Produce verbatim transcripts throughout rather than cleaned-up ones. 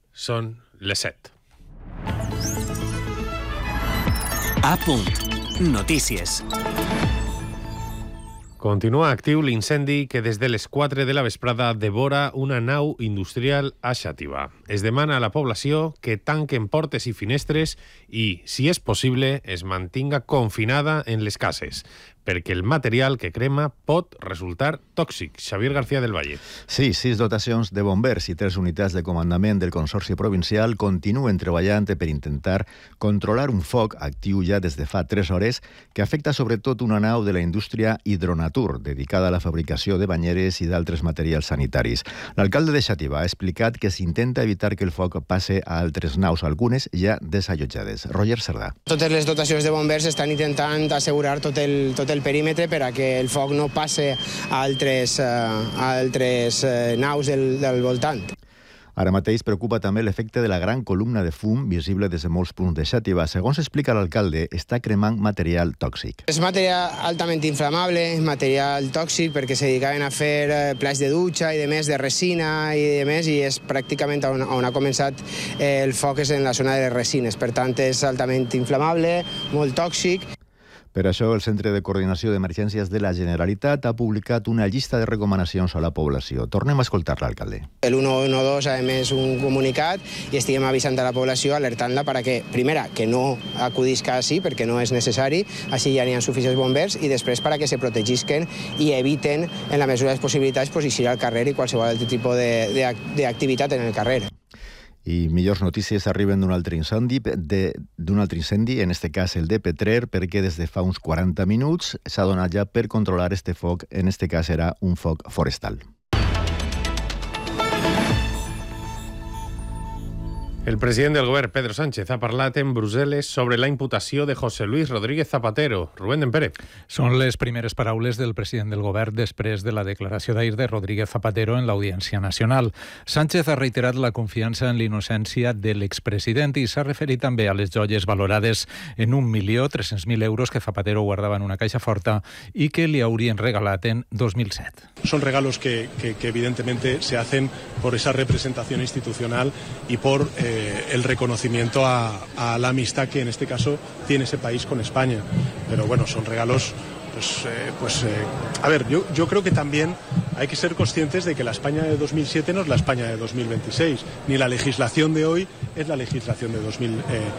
Són les set. A punt. Notícies. Continua actiu l'incendi que des de les quatre de la vesprada devora una nau industrial a Xàtiva. Es demana a la població que tanquen portes i finestres i, si és possible, es mantinga confinada en les cases, perquè el material que crema pot resultar tòxic. Xavier García del Valle. Sí, sis dotacions de bombers i tres unitats de comandament del Consorci Provincial continuen treballant per intentar controlar un foc actiu ja des de fa tres hores que afecta sobretot una nau de la indústria Hidronatur, dedicada a la fabricació de banyeres i d'altres materials sanitaris. L'alcalde de Xàtiva ha explicat que s'intenta evitar que el foc passe a altres naus, algunes ja desallotjades. Roger Cerdà. Totes les dotacions de bombers estan intentant assegurar tot el, tot el perímetre per a que el foc no passe a altres, a altres naus del, del voltant. Ara mateix preocupa també l'efecte de la gran columna de fum visible des de molts punts de Xàtiva. Segons explica l'alcalde, està cremant material tòxic. És material altament inflamable, material tòxic perquè se dedicaven a fer plats de dutxa i de més de resina i de més, i és pràcticament on, on ha començat el foc és en la zona de les resines. Per tant, és altament inflamable, molt tòxic. Per això, el Centre de Coordinació d'Emergències de la Generalitat ha publicat una llista de recomanacions a la població. Tornem a escoltar l'alcalde. El uno uno dos ha emès un comunicat i estiguem avisant a la població, alertant-la perquè, primera, que no acudisca així, perquè no és necessari, així ja n'hi ha suficients bombers, i després perquè se protegisquen i eviten, en la mesura de les possibilitats, pues, eixir al carrer i qualsevol altre tipus d'activitat en el carrer. I millors notícies arriben d'un altre incendi, de, d'un altre incendi, en este cas el de Petrer, perquè des de fa uns quaranta minuts s'ha donat ja per controlar este foc, en este cas era un foc forestal. El president del govern, Pedro Sánchez, ha parlat en Brussel·les sobre la imputació de José Luis Rodríguez Zapatero. Rubén Dempere. Són les primeres paraules del president del govern després de la declaració d'ahir de Rodríguez Zapatero en l'Audiència Nacional. Sánchez ha reiterat la confiança en l'innocència de l'expresident i s'ha referit també a les joies valorades en un milió tres-cents mil euros que Zapatero guardava en una caixa forta i que li haurien regalat en dos mil set. Son regalos que, que, que evidentemente se hacen por esa representación institucional y por eh, el reconocimiento a, a la amistad que en este caso tiene ese país con España. Pero bueno, son regalos, pues, eh, pues eh, a ver, yo, yo creo que también hay que ser conscientes de que la España de dos mil siete no es la España de dos mil veintiséis, ni la legislación de hoy es la legislación de dos mil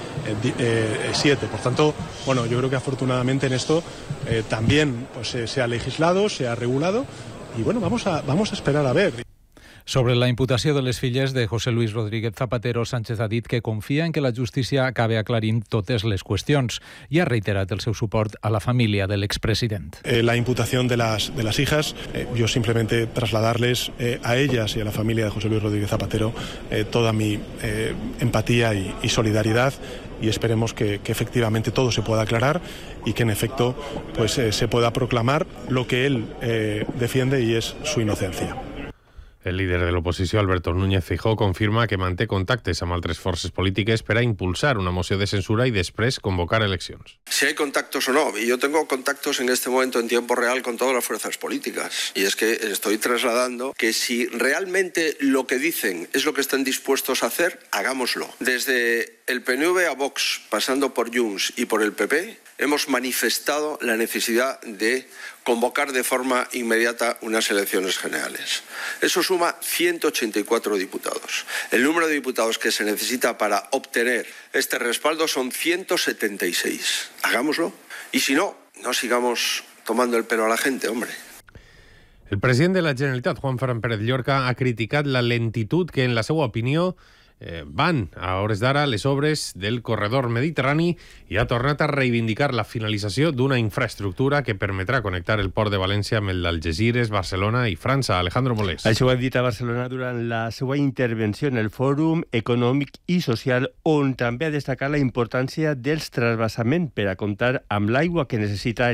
siete. Por tanto, bueno, yo creo que afortunadamente en esto eh, también pues, eh, se ha legislado, se ha regulado, y bueno, vamos a, vamos a esperar a ver. Sobre la imputació de les filles de José Luis Rodríguez Zapatero, Sánchez ha dit que confia en que la justícia acabe aclarint totes les qüestions i ha reiterat el seu suport a la família de l'expresident. Eh, la imputación de las, de las hijas, eh, yo simplemente trasladarles eh, a ellas y a la familia de José Luis Rodríguez Zapatero eh, toda mi eh, empatía y, y solidaridad, y esperemos que, que efectivamente todo se pueda aclarar y que en efecto pues, eh, se pueda proclamar lo que él eh, defiende, y es su inocencia. El líder de l'oposició, Alberto Núñez Feijóo, confirma que manté contactes amb altres forces polítiques per a impulsar una moció de censura y després convocar eleccions. Si hay contactos o no, y yo tengo contactos en este momento en tiempo real con todas las fuerzas políticas, y es que estoy trasladando que si realmente lo que dicen es lo que están dispuestos a hacer, hagámoslo. Desde el P N V a Vox, pasando por Junts y por el P P, hemos manifestado la necesidad de convocar de forma inmediata unas elecciones generales. Eso suma ciento ochenta y cuatro diputados. El número de diputados que se necesita para obtener este respaldo son ciento setenta y seis. Hagámoslo. Y si no, no sigamos tomando el pelo a la gente, hombre. El president de la Generalitat, Juan Ferran Pérez Llorca, ha criticat la lentitud que, en la seva opinió, Eh, van a hores d'ara les obres del corredor mediterrani i ha tornat a reivindicar la finalització d'una infraestructura que permetrà connectar el port de València amb el d'Algesires, Barcelona i França. Alejandro Molés. Això ho ha dit a Barcelona durant la seva intervenció en el Fòrum Econòmic i Social, on també ha destacat la importància dels transvasaments per a comptar amb l'aigua que necessita